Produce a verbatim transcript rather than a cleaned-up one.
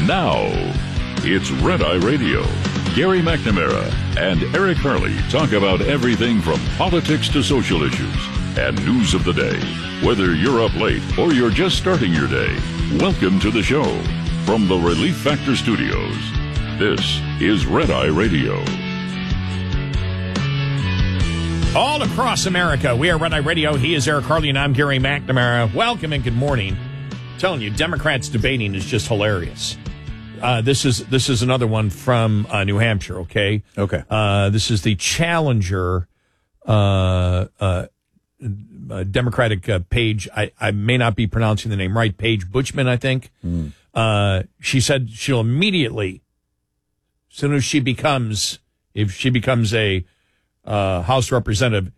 Now, it's Red Eye Radio. Gary McNamara and Eric Harley talk about everything from politics to social issues and news of the day. Whether you're up late or you're just starting your day, welcome to the show. From the Relief Factor Studios, this is Red Eye Radio. All across America, we are Red Eye Radio. He is Eric Harley, and I'm Gary McNamara. Welcome and good morning. I'm telling you, Democrats debating is just hilarious. Uh, this is this is another one from uh, New Hampshire, okay? Okay. Uh, this is the challenger uh, uh, uh, Democratic uh, Paige. I, I may not be pronouncing the name right. Paige Buchman, I think. Mm. Uh, she said she'll immediately, as soon as she becomes, if she becomes a uh, House representative,